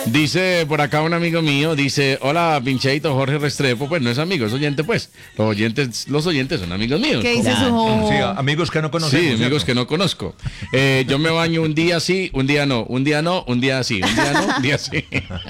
Dice por acá un amigo mío, dice, hola Pincheito, Jorge Restrepo, pues no es amigo, es oyente pues. Los oyentes son amigos míos. ¿Qué dice su Sí, amigos que no conocemos. Sí, amigos ¿cierto? que no conozco. Yo me baño un día sí, un día no, un día no, un día sí, un día no, un día sí.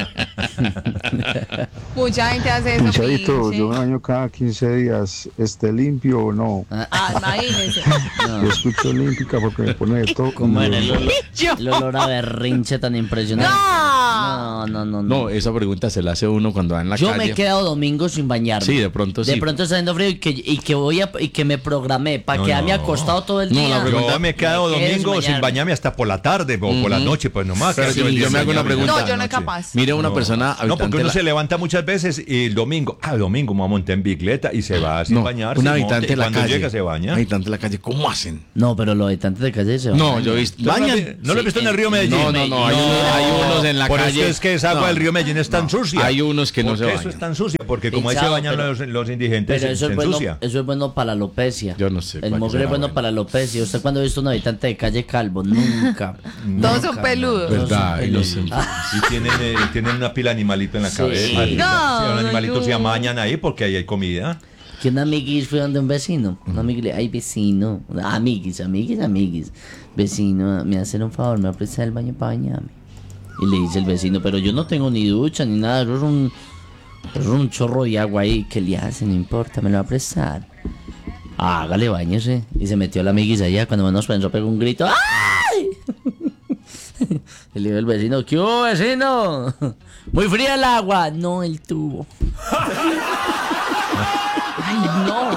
Mucha gente hace eso. Pinchadito, pinche. yo me baño cada 15 días, ¿esté limpio o no? Ah, imagínense. Yo escucho olímpica porque me pone de todo. ¿Cómo era el olor a berrinche tan impresionante? No. No, esa pregunta se la hace uno cuando va en la Yo calle. me he quedado domingos sin bañarme. Sí, de pronto sí. De pronto está haciendo frío y que me programé para No, quedarme no. acostado todo el No, día. la pregunta- Yo me he quedado Me quedé domingo sin bañarme. bañarme hasta por la tarde o por la noche, pues nomás. Pero casi yo el día me hago una bañarme. pregunta. No, yo no soy Noche. capaz. Mire una persona No, habitante porque uno de se la- levanta muchas veces y el domingo me monté en bicicleta y se va sin No, bañarse. un monta, habitante y de la cuando calle. llega se baña. Habitante de la calle, ¿cómo hacen? No, pero los habitantes de calle se van. No, yo he visto. ¿Bañan? ¿No lo he visto en el río Medellín? No, hay unos en la Por calle. eso es que esa agua No, del río Medellín es tan sucia. Hay unos que no ¿Por se qué bañan. eso es tan sucia? Porque como ahí se Pisado, bañan pero- los indigentes, Pero se ensucia. eso es bueno para la alopecia. Yo no sé, El ¿para qué mugre será es bueno bueno? para la alopecia. ¿Usted cuando ha visto un habitante de calle calvo? Nunca. Todos son peludos. ¿Verdad? Y los- Y tienen una pila de animalito en la Sí. cabeza. No, Sí, los animalitos no. se amañan ahí porque ahí hay comida. Que un amiguis fue donde un vecino. Un amiguis le ay vecino. Amiguis. Vecino, me hacen un favor, me va a prestar el baño para bañarme. Y le dice el vecino, pero yo no tengo ni ducha ni nada, eso es un chorro de agua ahí. ¿Qué le hace? No importa, me lo va a prestar. Hágale, bañese. Y se metió la amiguis allá, cuando menos pensó pegó un grito. ¡Ay! Y le dijo el vecino, ¿qué hubo, vecino? Muy fría el agua. No, el tubo. Ay, no.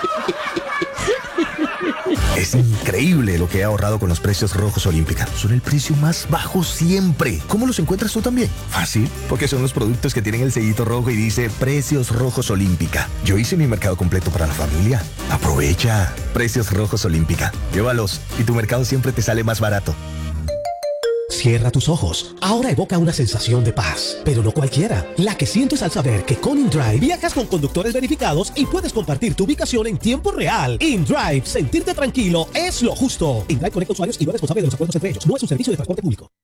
Es increíble lo que he ahorrado con los precios rojos Olímpica. Son el precio más bajo siempre. ¿Cómo los encuentras tú también? Fácil, porque son los productos que tienen el sellito rojo y dice Precios Rojos Olímpica. Yo hice mi mercado completo para la familia. Aprovecha. Precios Rojos Olímpica. Llévalos y tu mercado siempre te sale más barato. Cierra tus ojos. Ahora evoca una sensación de paz, pero no cualquiera. La que sientes al saber que con InDrive viajas con conductores verificados y puedes compartir tu ubicación en tiempo real. InDrive, sentirte tranquilo es lo justo. InDrive conecta usuarios y no es responsable de los acuerdos entre ellos. No es un servicio de transporte público.